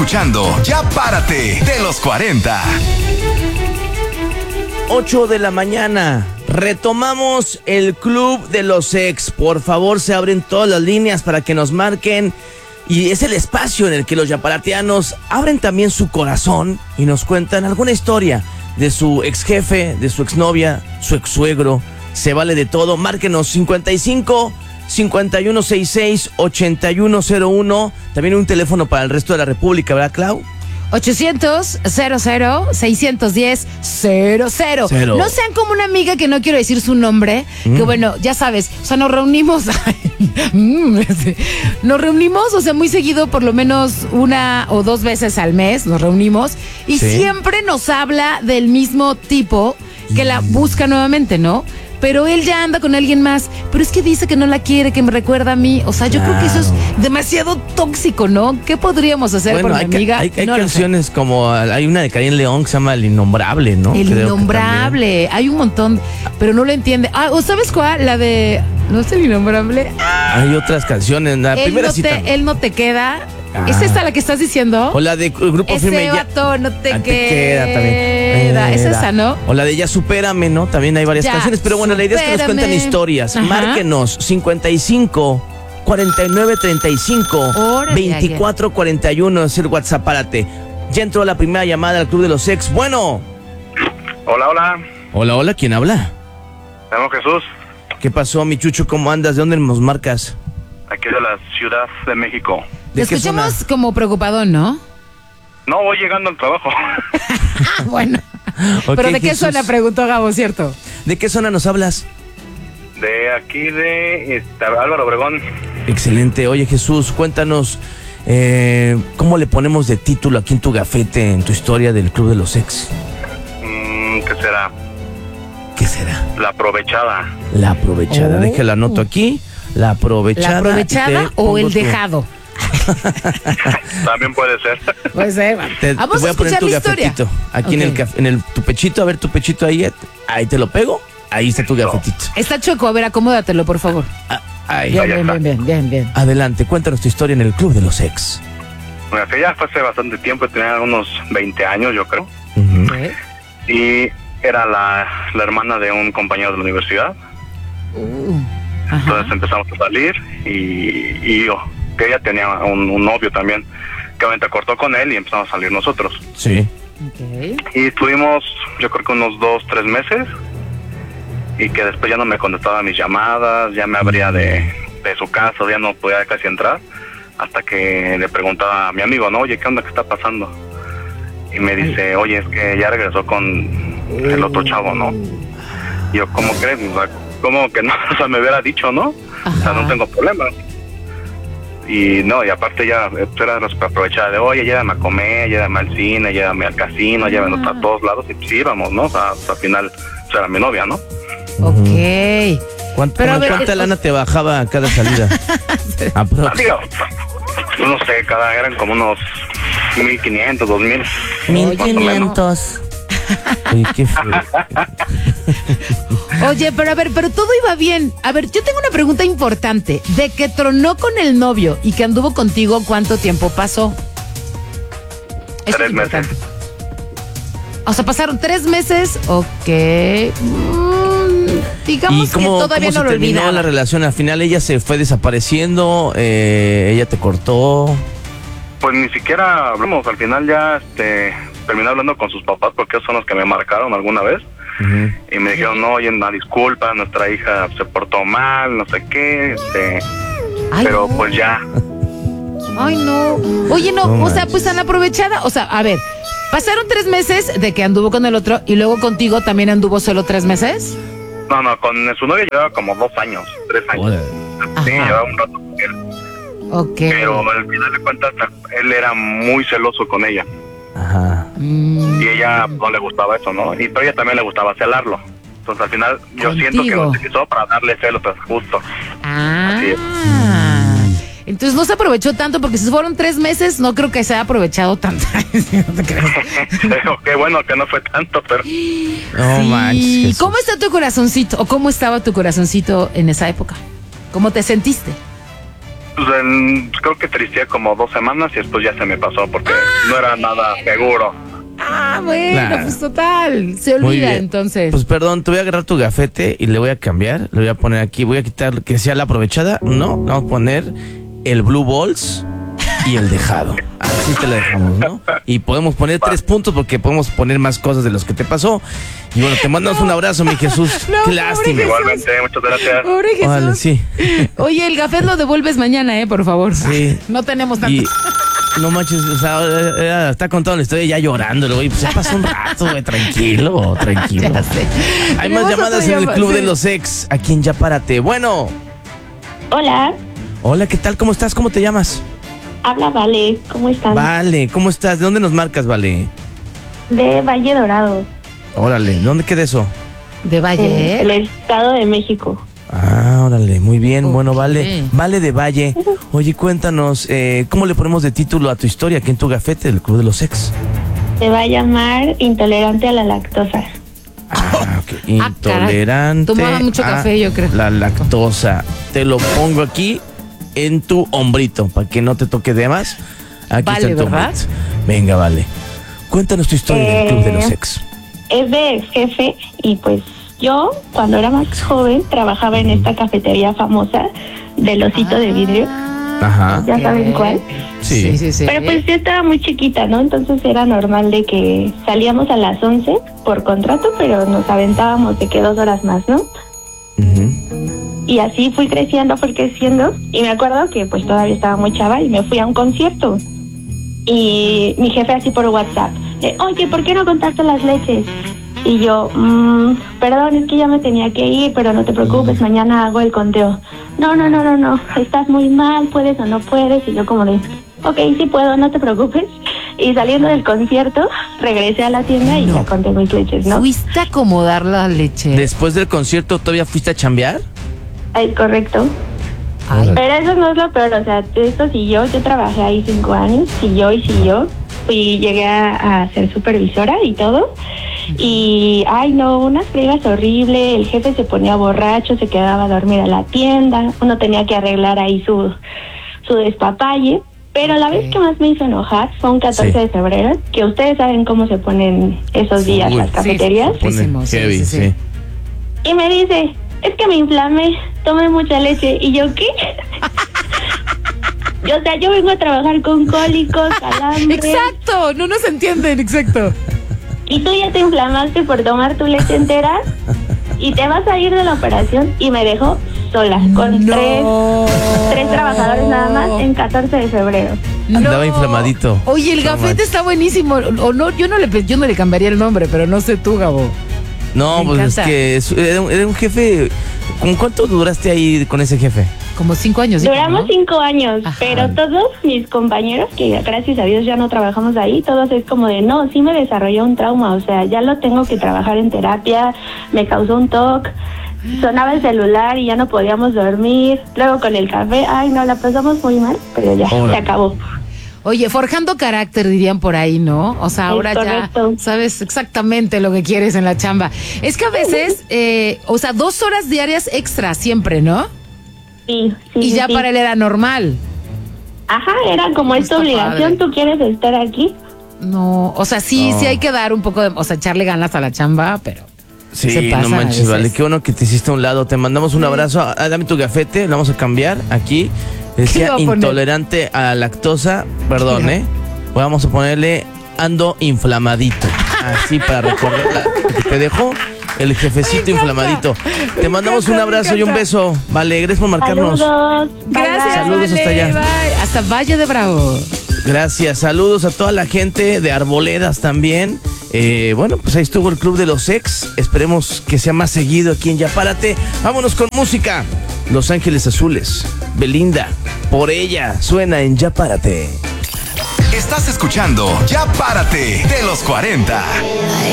escuchando Ya Párate de los 40. 8 de la mañana. Retomamos el Club de los Ex. Por favor, se abren todas las líneas para que nos marquen. Y es el espacio en el que los yaparateanos abren también su corazón y nos cuentan alguna historia de su ex jefe, de su exnovia, su ex suegro. Se vale de todo. Márquenos 55 5166 8101. También un teléfono para el resto de la República, ¿verdad, Clau? 800-00-610-00. No sean como una amiga que no quiero decir su nombre, que bueno, ya sabes, o sea, nos reunimos, o sea, muy seguido, por lo menos 1 o 2 veces al mes nos reunimos y siempre nos habla del mismo tipo que la busca nuevamente, ¿no? Pero él ya anda con alguien más, pero es que dice que no la quiere, que me recuerda a mí. O sea, yo creo que eso es demasiado tóxico, ¿no? ¿Qué podríamos hacer por mi amiga? Hay no canciones como, hay una de Karin León que se llama El Innombrable, ¿no? El Innombrable, hay un montón, pero no lo entiende. ¿O sabes cuál? La de, ¿no es El Innombrable? Hay otras canciones, la primera cita. Él no te queda. ¿Es esta la que estás diciendo? O la de Grupo Firme. Ese vato no te queda también. Es esa, ¿no? O la de Ya Supérame, ¿no? También hay varias canciones. Pero bueno, la idea es que nos cuentan historias. Ajá. Márquenos 55 49 35 24 41. Es el WhatsApp, párate. Ya entró la primera llamada al Club de los Ex. Bueno. Hola. Hola, ¿quién habla? Me llamo Jesús. ¿Qué pasó, mi Chucho? ¿Cómo andas? ¿De dónde nos marcas? Aquí de la Ciudad de México. Te escuchamos como preocupado, ¿no? No, voy llegando al trabajo. Bueno. Okay, ¿pero de qué Jesús zona? Preguntó Gabo, ¿cierto? ¿De qué zona nos hablas? De aquí de Álvaro Obregón. Excelente. Oye, Jesús, cuéntanos, ¿cómo le ponemos de título aquí en tu gafete, en tu historia del Club de los Ex? ¿Qué será? ¿Qué será? La aprovechada. La aprovechada. Déjala anoto aquí. La aprovechada. ¿La aprovechada o el dejado? También puede ser. Puede ser. Vamos a poner tu gafetito. Aquí en tu pechito, a ver tu pechito ahí. Ahí te lo pego. Ahí está tu gafetito. Está chueco, a ver, acomódatelo, por favor. Ahí. Bien. Adelante, cuéntanos tu historia en el Club de los Ex. Bueno, que ya fue hace bastante tiempo, tenía unos 20 años, yo creo. Okay. Y era la hermana de un compañero de la universidad. Entonces empezamos a salir y yo, que ella tenía un novio también, que obviamente cortó con él y empezamos a salir nosotros. Sí. Okay. Y estuvimos, yo creo que unos 2-3 meses, y que después ya no me contestaba mis llamadas, ya me abría de su casa, ya no podía casi entrar, hasta que le preguntaba a mi amigo, ¿no? Oye, ¿qué onda? ¿Qué está pasando? Y me dice, oye, es que ya regresó con el otro chavo, ¿no? Y yo, ¿cómo crees? O sea, ¿cómo que no? O sea, me hubiera dicho, ¿no? Ajá. O sea, no tengo problema. Y no, y aparte ya era aprovechada de, oye, llévame a comer, llévame al cine, llévame al casino, llévame a todos lados, y pues íbamos, ¿no? O sea, al final pues, era mi novia, ¿no? Ok. ¿Cuánta lana te bajaba cada salida? Digo, no sé, eran como unos 1,500, 2,000. 1,500. Oye, qué feo. Oye, pero todo iba bien. A ver, yo tengo una pregunta importante. De que tronó con el novio y que anduvo contigo, ¿cuánto tiempo pasó? 3 meses. O sea, pasaron 3 meses. Ok. Digamos que todavía no lo olvidaba. ¿Y cómo se terminó la relación? Al final ella se fue desapareciendo, ella te cortó. Pues ni siquiera hablamos. Al final ya terminé hablando con sus papás, porque ellos son los que me marcaron alguna vez. Y me dijeron, no, oye, una disculpa, nuestra hija se portó mal, no sé qué, pero no. Pues ya. Ay, no. Oye, no, o sea, pues tan aprovechada. O sea, a ver, pasaron 3 meses de que anduvo con el otro y luego contigo también anduvo solo 3 meses. No, con su novia llevaba como 2 años, 3 años. Sí, llevaba un rato con él. Ok. Pero al final de cuentas, él era muy celoso con ella. Ajá. Y ella no le gustaba eso, ¿no? Pero ella también le gustaba celarlo. Entonces al final yo siento que lo utilizó para darle celos, pues justo. Así es. Entonces no se aprovechó tanto, porque si fueron 3 meses, no creo que se haya aprovechado tanto. No te creo. Qué bueno que no fue tanto, pero... No manches. ¿Cómo está tu corazoncito? ¿O cómo estaba tu corazoncito en esa época? ¿Cómo te sentiste? Pues creo que tristeé como 2 semanas y después ya se me pasó porque no era nada seguro. Ah, bueno, Claro. pues total. Se Muy olvida bien. entonces. Pues perdón, te voy a agarrar tu gafete y le voy a cambiar. Le voy a poner aquí, voy a quitar que sea la aprovechada. No, vamos a poner el Blue Balls y el dejado. Así te la dejamos, ¿no? Y podemos poner 3 puntos porque podemos poner más cosas de los que te pasó. Y bueno, te mandamos un abrazo, mi Jesús. No, Qué pobre lástima. Jesús. Igualmente, muchas gracias. Pobre Jesús. Órale, sí. Oye, el gafet lo devuelves mañana, por favor. Sí. No tenemos tanto. Y no manches, o sea, está contando la historia ya llorando, güey. Pues ya pasó un rato, güey. Tranquilo, tranquilo. Ya sé. Hay Tenemos más llamadas otra en el llamada, Club sí. de los Ex, aquí en Ya Párate. Bueno, Hola, hola, ¿qué tal? ¿Cómo estás? ¿Cómo te llamas? habla Vale, ¿cómo están? Vale, ¿cómo estás? ¿De dónde nos marcas, Vale? De Valle Dorado, Órale, ¿dónde queda eso? De Valle, el Estado de México. Ah, órale, muy bien. Bueno, Vale, Ok. Vale de Valle. Oye, cuéntanos, ¿cómo le ponemos de título a tu historia aquí en tu gafete del Club de los Ex? Se va a llamar Intolerante a la Lactosa. Ah, ok. caray. Intolerante Tomaba mucho a café, yo creo. la lactosa. Te lo pongo aquí en tu hombrito para que no te toque de más. Aquí Vale, está en tu ¿verdad? hombrito. Venga, Vale. Cuéntanos tu historia del Club de los Ex. Es de ex jefe y pues yo, cuando era más joven, trabajaba en esta cafetería famosa del osito de vidrio. Ajá. ¿Ya saben cuál? Sí. Sí. Pero pues yo estaba muy chiquita, ¿no? Entonces era normal de que salíamos a las 11 por contrato, pero nos aventábamos de que 2 horas más, ¿no? Ujú. Y así fui creciendo y me acuerdo que pues todavía estaba muy chava y me fui a un concierto y mi jefe así por WhatsApp, oye, ¿por qué no contaste las leches? Y yo, perdón, es que ya me tenía que ir, pero no te preocupes, mañana hago el conteo. No, estás muy mal, puedes o no puedes. Y yo como de, ok, sí puedo, no te preocupes. Y saliendo del concierto, regresé a la tienda y ya conté mis leches, ¿no? ¿Fuiste a acomodar la leche? Después del concierto, ¿todavía fuiste a chambear? Es correcto. Ay, Pero eso no es lo peor, o sea, esto siguió, yo trabajé ahí 5 años, siguió, y llegué a ser supervisora y todo, y, ay no, unas friegas horribles, el jefe se ponía borracho, se quedaba a dormir a la tienda, uno tenía que arreglar ahí su despapalle, pero la vez que más me hizo enojar fue un 14 Sí. de febrero, que ustedes saben cómo se ponen esos días Uy, las cafeterías, sí. Buenísimo, sí, Heavy, sí, sí. y me dice, es que me inflamé, tomé mucha leche. Y yo, ¿qué? O sea, yo vengo a trabajar con cólicos, calambres. Exacto, no nos entienden, exacto. Y tú ya te inflamaste por tomar tu leche entera y te vas a ir de la operación. Y me dejó sola, con tres trabajadores nada más en 14 de febrero. Andaba inflamadito. Oye, el No gafete manches. está buenísimo. O no, yo no le cambiaría el nombre, pero no sé tú, Gabo. No, Me pues encanta. es que era un jefe. ¿Con cuánto duraste ahí con ese jefe? Como 5 años. dijo, Duramos ¿no? 5 años, Ajá. pero todos mis compañeros, que gracias a Dios ya no trabajamos ahí, todos es como de, no, sí me desarrolló un trauma, o sea, ya lo tengo que trabajar en terapia, me causó un TOC, sonaba el celular y ya no podíamos dormir, luego con el café, ay no, la pasamos muy mal, pero ya, Órale. se acabó. Oye, forjando carácter, dirían por ahí, ¿no? O sea, Es ahora correcto. ya sabes exactamente lo que quieres en la chamba. Es que a veces, o sea, 2 horas diarias extra siempre, ¿no? Sí, Y ya sí. para él era normal. Ajá, era como esta Está obligación, padre. tú quieres estar aquí. No, o sea, sí, No. sí hay que dar un poco de, o sea, echarle ganas a la chamba, pero Sí, se pasa no a manches, veces. vale. Qué bueno que te hiciste a un lado. Te mandamos un abrazo. Dame tu gafete, lo vamos a cambiar aquí. Decía va a poner? intolerante a la lactosa. Perdón, ¿Qué? Vamos a ponerle ando inflamadito. Así para recordar que te dejó el jefecito inflamadito. Te mandamos un abrazo y un beso. Vale, gracias por marcarnos. Saludos. Bye, Gracias, bye. Saludos Vale, hasta allá. bye. Hasta Valle de Bravo. Gracias, saludos a toda la gente de Arboledas también. Bueno, pues ahí estuvo el Club de los Ex. Esperemos que sea más seguido aquí en Ya Párate. Vámonos con música. Los Ángeles Azules, Belinda, por ella suena en Ya Párate. Estás escuchando Ya Párate de los 40.